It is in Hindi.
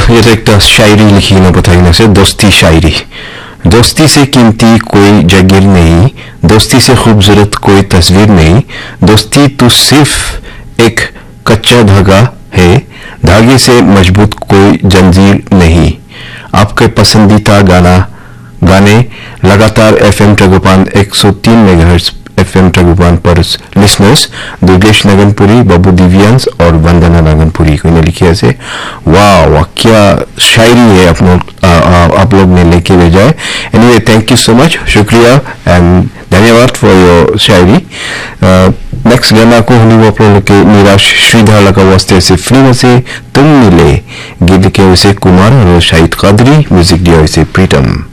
ये तो एक शायरी लिखी ना बताई से दोस्ती शायरी। दोस्ती से कीमती कोई जागीर नहीं, दोस्ती से खूबसूरत कोई तस्वीर नहीं, दोस्ती तो सिर्फ एक कच्चा धागा है, धागे से मजबूत कोई जंजीर नहीं। आपके पसंदीदा गाने लगातार एफएम ट्रगोपान 103 मेगाहर्ट्ज एफएम ट्रगोपान पर लिसनर्स दुर्गेश नगनपुरी, बाबू दिव्यांश और वंदना नगनपुरी को ने लिखी ऐसे। वाह क्या शायरी है आप लोग ने लेके भेजा है। Anyway thank you so much, शुक्रिया एंड धन्यवाद फॉर योर शायरी। नेक्स्ट गाना को हम आप लोग के निराश श्रीधर लगा वास्ते से फिल्म से तुम मिले गीत के वैसे कुमार और शाहिद कादरी, म्यूजिक दिया वैसे प्रीतम।